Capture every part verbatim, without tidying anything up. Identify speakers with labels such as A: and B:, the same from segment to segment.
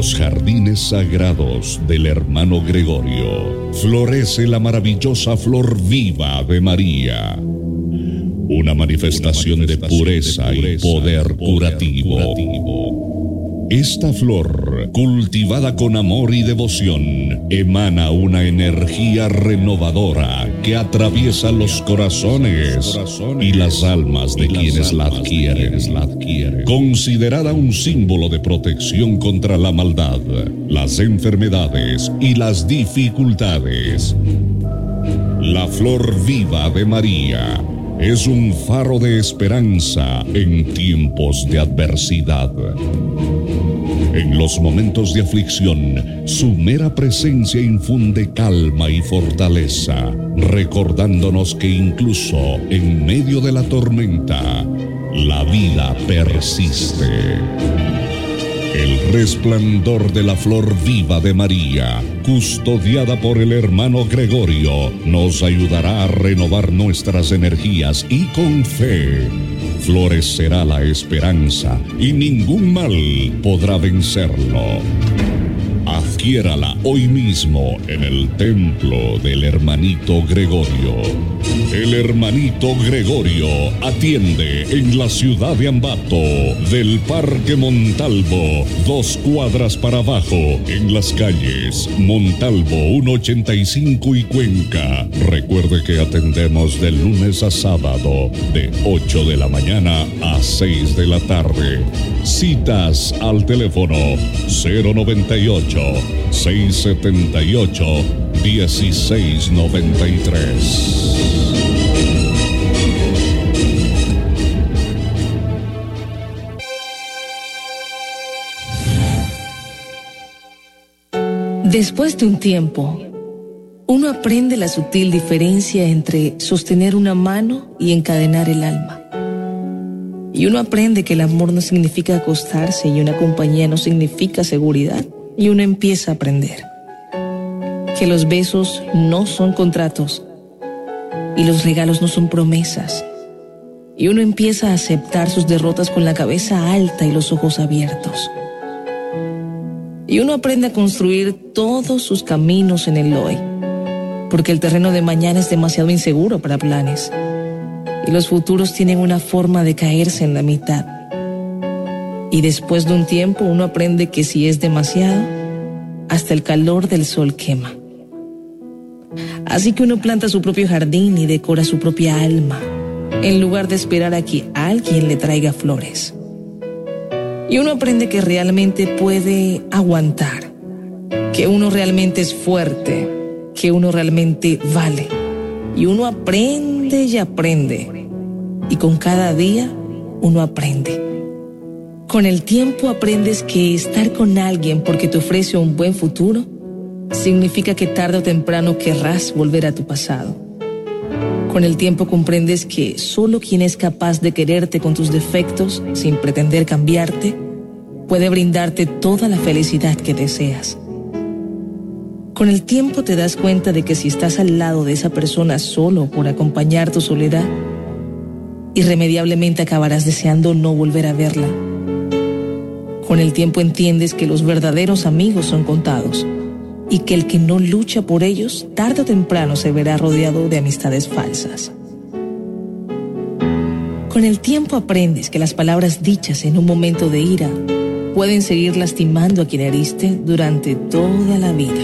A: los jardines sagrados del hermano Gregorio florece la maravillosa flor viva de María, una manifestación de pureza y poder curativo. Esta flor, cultivada con amor y devoción, emana una energía renovadora que atraviesa los corazones y las almas de quienes la adquieren. Considerada un símbolo de protección contra la maldad, las enfermedades y las dificultades. La flor viva de María es un faro de esperanza en tiempos de adversidad. En los momentos de aflicción, su mera presencia infunde calma y fortaleza, recordándonos que incluso en medio de la tormenta, la vida persiste. El resplandor de la flor viva de María, custodiada por el hermano Gregorio, nos ayudará a renovar nuestras energías y con fe florecerá la esperanza y ningún mal podrá vencerlo. Adquiérala hoy mismo en el templo del hermanito Gregorio. El hermanito Gregorio atiende en la ciudad de Ambato, del Parque Montalvo, dos cuadras para abajo, en las calles Montalvo ciento ochenta y cinco y Cuenca. Recuerde que atendemos de lunes a sábado, de ocho de la mañana a seis de la tarde. Citas al teléfono cero noventa y ocho, seiscientos setenta y ocho, dieciséis noventa y tres.
B: Después de un tiempo, uno aprende la sutil diferencia entre sostener una mano y encadenar el alma. Y uno aprende que el amor no significa acostarse y una compañía no significa seguridad. Y uno empieza a aprender que los besos no son contratos y los regalos no son promesas. Y uno empieza a aceptar sus derrotas con la cabeza alta y los ojos abiertos. Y uno aprende a construir todos sus caminos en el hoy, porque el terreno de mañana es demasiado inseguro para planes. Y los futuros tienen una forma de caerse en la mitad. Y después de un tiempo uno aprende que si es demasiado, hasta el calor del sol quema. Así que uno planta su propio jardín y decora su propia alma, en lugar de esperar a que alguien le traiga flores. Y uno aprende que realmente puede aguantar, que uno realmente es fuerte, que uno realmente vale. Y uno aprende y aprende. Y con cada día uno aprende. Con el tiempo aprendes que estar con alguien porque te ofrece un buen futuro significa que tarde o temprano querrás volver a tu pasado. Con el tiempo comprendes que solo quien es capaz de quererte con tus defectos, sin pretender cambiarte, puede brindarte toda la felicidad que deseas. Con el tiempo te das cuenta de que si estás al lado de esa persona solo por acompañar tu soledad, irremediablemente acabarás deseando no volver a verla. Con el tiempo entiendes que los verdaderos amigos son contados y que el que no lucha por ellos, tarde o temprano se verá rodeado de amistades falsas. Con el tiempo aprendes que las palabras dichas en un momento de ira pueden seguir lastimando a quien heriste durante toda la vida.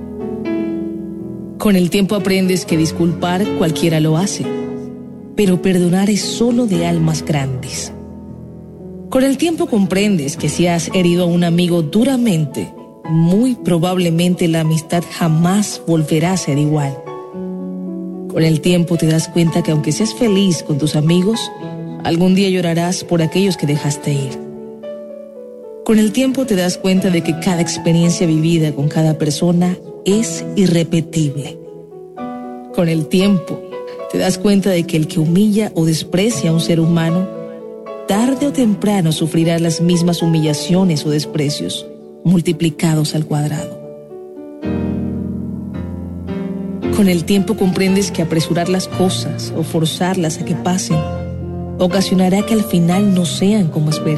B: Con el tiempo aprendes que disculpar cualquiera lo hace, pero perdonar es solo de almas grandes. Con el tiempo comprendes que si has herido a un amigo duramente, muy probablemente la amistad jamás volverá a ser igual. Con el tiempo te das cuenta que aunque seas feliz con tus amigos, algún día llorarás por aquellos que dejaste ir. Con el tiempo te das cuenta de que cada experiencia vivida con cada persona es irrepetible. Con el tiempo te das cuenta de que el que humilla o desprecia a un ser humano, tarde o temprano sufrirá las mismas humillaciones o desprecios, multiplicados al cuadrado. Con el tiempo comprendes que apresurar las cosas o forzarlas a que pasen ocasionará que al final no sean como esperas.